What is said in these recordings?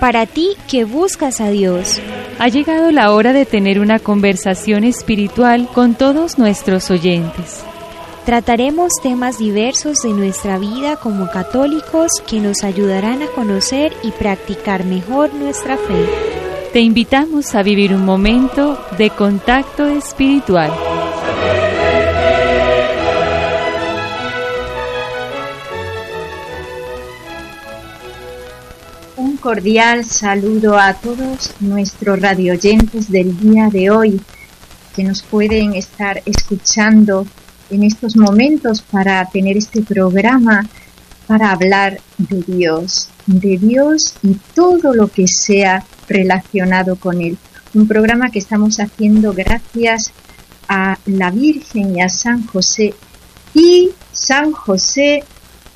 Para ti que buscas a Dios. Ha llegado la hora de tener una conversación espiritual con todos nuestros oyentes. Trataremos temas diversos de nuestra vida como católicos que nos ayudarán a conocer y practicar mejor nuestra fe. Te invitamos a vivir un momento de contacto espiritual. Un cordial saludo a todos nuestros radioyentes del día de hoy que nos pueden estar escuchando en estos momentos para tener este programa para hablar de Dios y todo lo que sea relacionado con Él. Un programa que estamos haciendo gracias a la Virgen y a San José. Y San José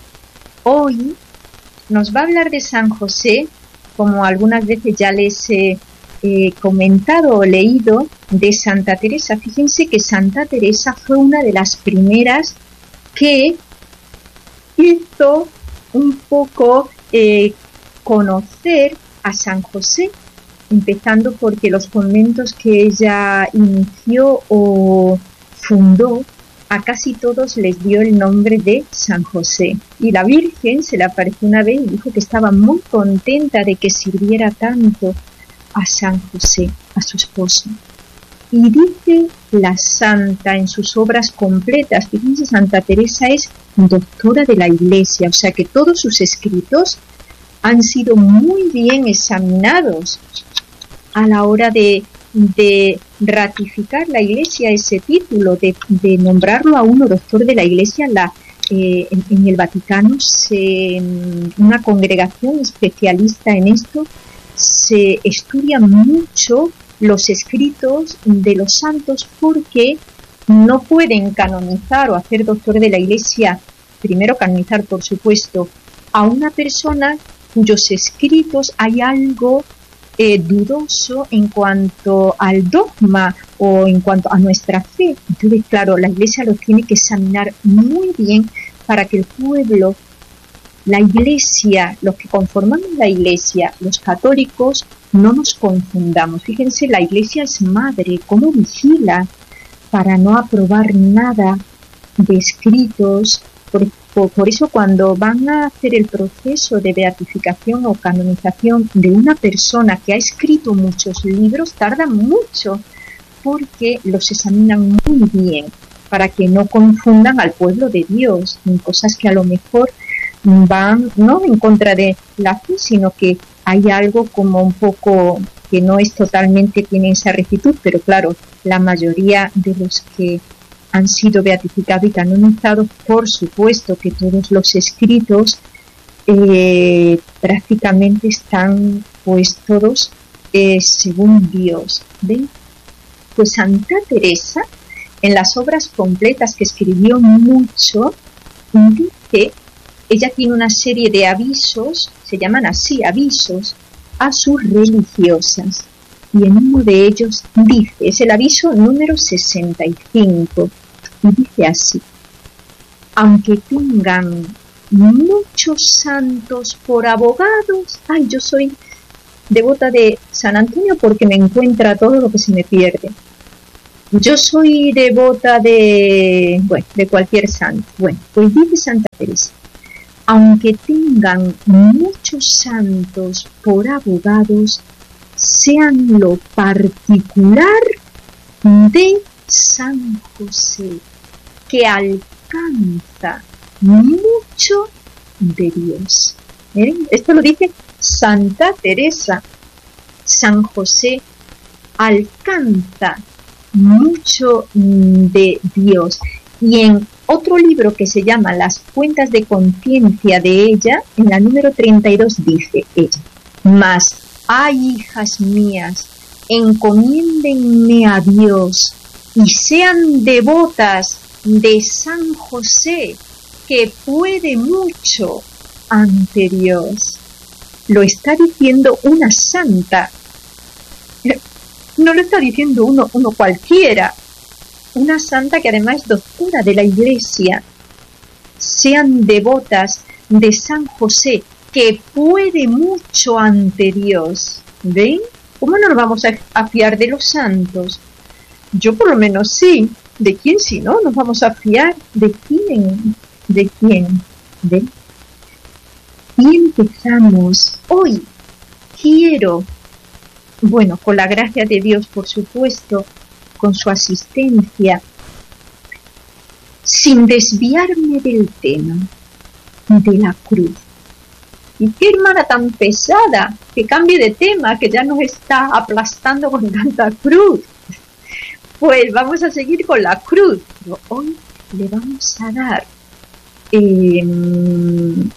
hoy nos va a hablar de San José, como algunas veces ya les he comentado o leído, de Santa Teresa. Fíjense que Santa Teresa fue una de las primeras que hizo un poco conocer a San José, empezando porque los conventos que ella inició o fundó, a casi todos les dio el nombre de San José. Y la Virgen se le apareció una vez y dijo que estaba muy contenta de que sirviera tanto a San José, a su esposo. Y dice la santa en sus obras completas, fíjense, Santa Teresa es doctora de la Iglesia, o sea que todos sus escritos han sido muy bien examinados a la hora de ratificar la Iglesia ese título, de nombrarlo a uno doctor de la Iglesia. En el Vaticano, una congregación especialista en esto, se estudia mucho los escritos de los santos porque no pueden canonizar o hacer doctor de la Iglesia, primero canonizar por supuesto, a una persona cuyos escritos hay algo dudoso en cuanto al dogma o en cuanto a nuestra fe. Entonces, claro, la Iglesia lo tiene que examinar muy bien para que el pueblo, la Iglesia, los que conformamos la Iglesia, los católicos, no nos confundamos. Fíjense, la Iglesia es madre, ¿cómo vigila para no aprobar nada de escritos? Por eso cuando van a hacer el proceso de beatificación o canonización de una persona que ha escrito muchos libros, tardan mucho porque los examinan muy bien para que no confundan al pueblo de Dios en cosas que a lo mejor van no en contra de la fe, sino que hay algo como un poco que no es totalmente, tiene esa rectitud, pero claro, la mayoría de los que han sido beatificados y canonizados, por supuesto que todos los escritos prácticamente están pues todos según Dios. ¿Ven? Pues Santa Teresa, en las obras completas que escribió mucho, dice, ella tiene una serie de avisos, se llaman así, avisos, a sus religiosas. Y en uno de ellos dice, es el aviso número 65, y dice así: aunque tengan muchos santos por abogados, yo soy devota de San Antonio porque me encuentra todo lo que se me pierde. Yo soy devota de cualquier santo. Bueno, pues dice Santa Teresa, aunque tengan muchos santos por abogados, sean lo particular de San José, que alcanza mucho de Dios. ¿Miren? Esto lo dice Santa Teresa. San José alcanza mucho de Dios. Y en otro libro que se llama Las cuentas de conciencia de ella, en la número 32 dice ella: mas, hijas mías, encomiéndenme a Dios y sean devotas de San José, que puede mucho ante Dios. Lo está diciendo una santa. No lo está diciendo uno cualquiera. Una santa que además es doctora de la Iglesia. Sean devotas de San José, que puede mucho ante Dios. ¿Ven? ¿Cómo nos vamos a fiar de los santos? Yo por lo menos sí. ¿De quién si no? ¿Nos vamos a fiar? ¿De quién? ¿De quién? ¿Ven? Y empezamos. Hoy quiero, bueno, con la gracia de Dios, por supuesto, con su asistencia, sin desviarme del tema de la cruz. Y qué hermana tan pesada, que cambie de tema, que ya nos está aplastando con tanta cruz. Pues vamos a seguir con la cruz. Pero hoy le vamos a dar un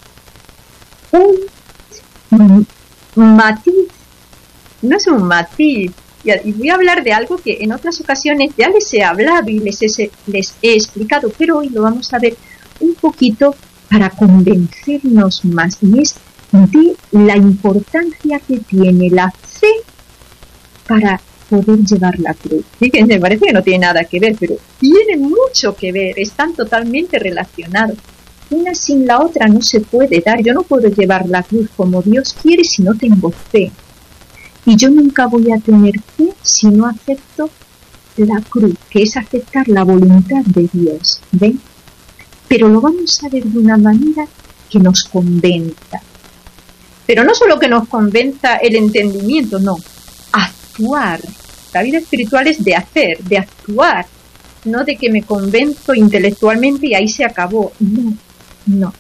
matiz. No es un matiz. Y voy a hablar de algo que en otras ocasiones ya les he hablado y les he explicado, pero hoy lo vamos a ver un poquito para convencernos más, y es de la importancia que tiene la fe para poder llevar la cruz. Fíjense, me parece que no tiene nada que ver, pero tiene mucho que ver, están totalmente relacionados. Una sin la otra no se puede dar. Yo no puedo llevar la cruz como Dios quiere si no tengo fe. Y yo nunca voy a tener fe si no acepto la cruz, que es aceptar la voluntad de Dios. ¿Ven? Pero lo vamos a ver de una manera que nos convenza. Pero no solo que nos convenza el entendimiento, no. Actuar. La vida espiritual es de hacer, de actuar. No de que me convenzo intelectualmente y ahí se acabó. No, no.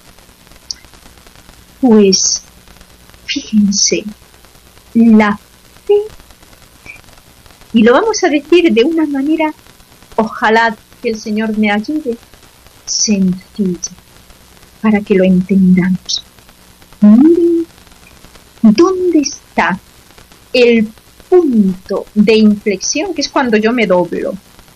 Pues, fíjense, la fe, y lo vamos a decir de una manera, ojalá que el Señor me ayude, sencilla, para que lo entendamos. Miren dónde está el punto de inflexión, que es cuando yo me doblo.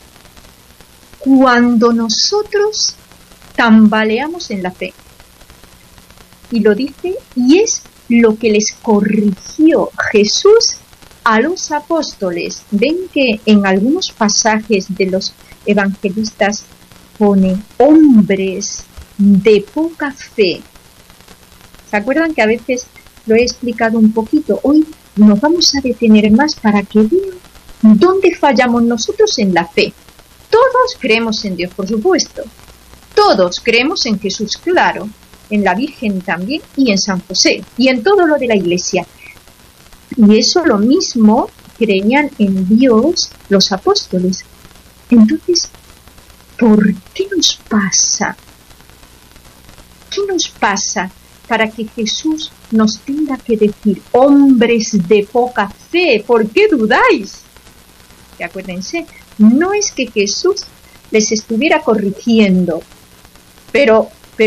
Cuando nosotros tambaleamos en la fe. Y lo dice, y es lo que les corrigió Jesús a los apóstoles. Ven que en algunos pasajes de los evangelistas pone hombres de poca fe. ¿Se acuerdan que a veces lo he explicado un poquito? Hoy nos vamos a detener más para que vean dónde fallamos nosotros en la fe. Todos creemos en Dios, por supuesto. Todos creemos en Jesús, claro. En la Virgen también, y en San José, y en todo lo de la Iglesia. Y eso lo mismo creían en Dios los apóstoles. Entonces, ¿por qué nos pasa? ¿Qué nos pasa para que Jesús nos tenga que decir, hombres de poca fe, ¿por qué dudáis? Que acuérdense, no es que Jesús les estuviera corrigiendo, pero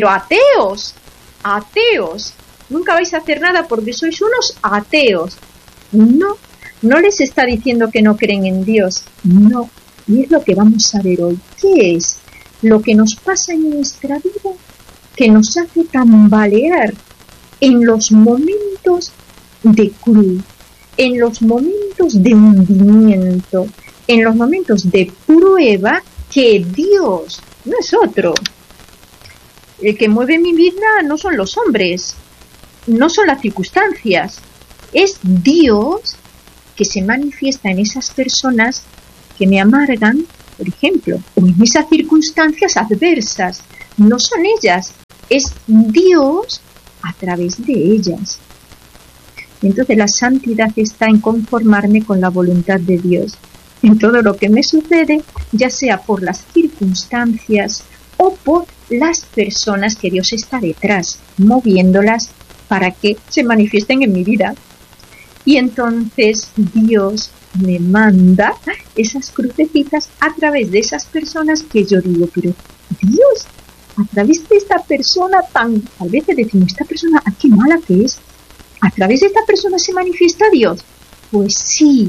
ateos, nunca vais a hacer nada porque sois unos ateos. No les está diciendo que no creen en Dios, no. Y es lo que vamos a ver hoy. ¿Qué es lo que nos pasa en nuestra vida que nos hace tambalear en los momentos de cruz, en los momentos de hundimiento, en los momentos de prueba, que Dios no es otro? El que mueve mi vida no son los hombres, no son las circunstancias, es Dios que se manifiesta en esas personas que me amargan, por ejemplo, o en esas circunstancias adversas. No son ellas, es Dios a través de ellas. Entonces la santidad está en conformarme con la voluntad de Dios en todo lo que me sucede, ya sea por las circunstancias o por las personas que Dios está detrás, moviéndolas para que se manifiesten en mi vida. Y entonces Dios me manda esas crucecitas a través de esas personas que yo digo, pero Dios, a través de esta persona tan, a veces decimos, esta persona, ¿a qué mala que es? ¿A través de esta persona se manifiesta Dios? Pues sí,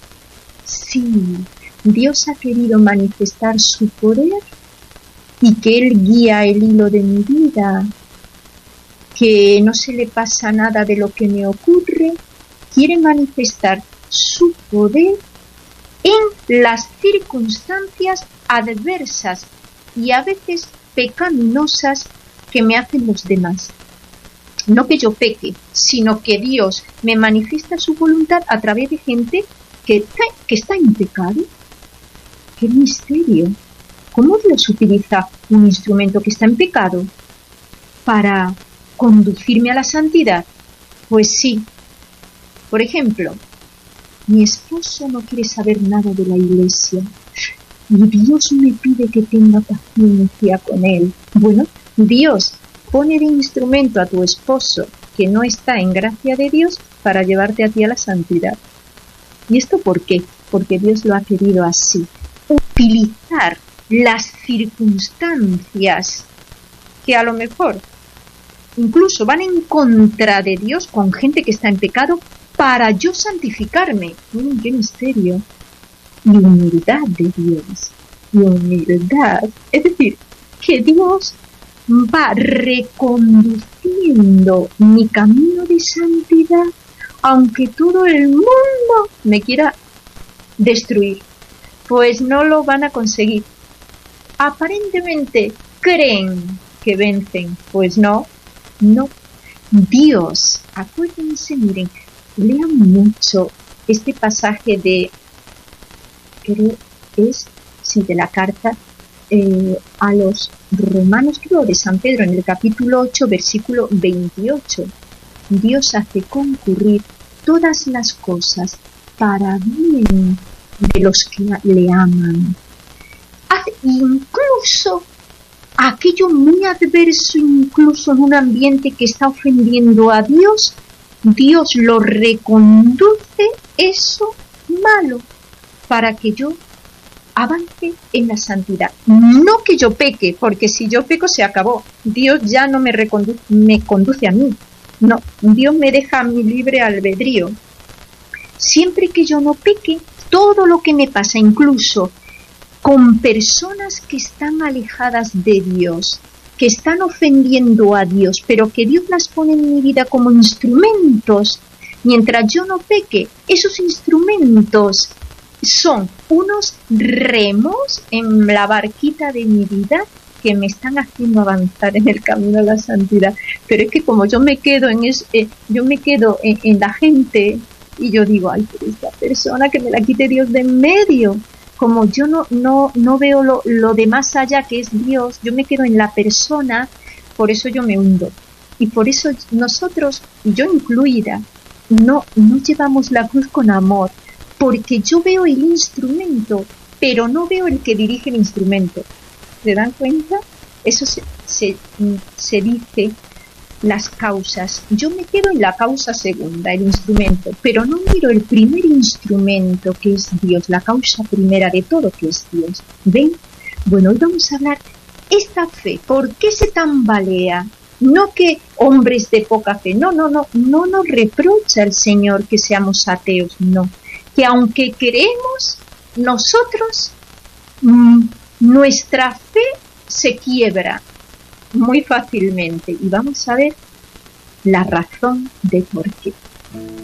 Dios ha querido manifestar su poder y que Él guía el hilo de mi vida, que no se le pasa nada de lo que me ocurre, quiere manifestar su poder en las circunstancias adversas y a veces pecaminosas que me hacen los demás. no que yo peque, sino que Dios me manifiesta su voluntad a través de gente que está en pecado. ¡Qué misterio! ¿Cómo Dios utiliza un instrumento que está en pecado para conducirme a la santidad? Pues sí. Por ejemplo, mi esposo no quiere saber nada de la iglesia y Dios me pide que tenga paciencia con él. Bueno, Dios pone de instrumento a tu esposo que no está en gracia de Dios para llevarte a ti a la santidad. ¿Y esto por qué? Porque Dios lo ha querido así. Utilizar las circunstancias que a lo mejor incluso van en contra de Dios con gente que está en pecado para yo santificarme. Miren qué misterio. Y humildad de Dios. Y humildad. Es decir, que Dios va reconduciendo mi camino de santidad, aunque todo el mundo me quiera destruir. Pues no lo van a conseguir. Aparentemente creen que vencen. Pues no. Dios, acuérdense, miren, lean mucho este pasaje de, creo es, sí, de la carta a los romanos, creo, de San Pedro, en el capítulo 8, versículo 28. Dios hace concurrir todas las cosas para bien de los que le aman. Hace incluso aquello muy adverso, incluso en un ambiente que está ofendiendo a Dios, Dios lo reconduce eso malo para que yo avance en la santidad. No que yo peque, porque si yo peco se acabó. Dios ya no me conduce a mí. No, Dios me deja a mi libre albedrío. Siempre que yo no peque, todo lo que me pasa, incluso con personas que están alejadas de Dios, que están ofendiendo a Dios, pero que Dios las pone en mi vida como instrumentos, mientras yo no peque, esos instrumentos son unos remos en la barquita de mi vida que me están haciendo avanzar en el camino a la santidad. Pero es que como yo me quedo en la gente y yo digo, ay, pero esta persona que me la quite Dios de en medio. Como yo no veo lo de más allá que es Dios, yo me quedo en la persona, por eso yo me hundo. Y por eso nosotros, y yo incluida, no llevamos la cruz con amor, porque yo veo el instrumento, pero no veo el que dirige el instrumento. ¿Se dan cuenta? Eso se dice las causas. Yo me quedo en la causa segunda, el instrumento, pero no miro el primer instrumento que es Dios, la causa primera de todo que es Dios. ¿Ven? Bueno, hoy vamos a hablar esta fe. ¿Por qué se tambalea? No que hombres de poca fe, no nos reprocha el Señor que seamos ateos, no. Que aunque creemos, nosotros, nuestra fe se quiebra muy fácilmente. Y vamos a ver la razón de por qué.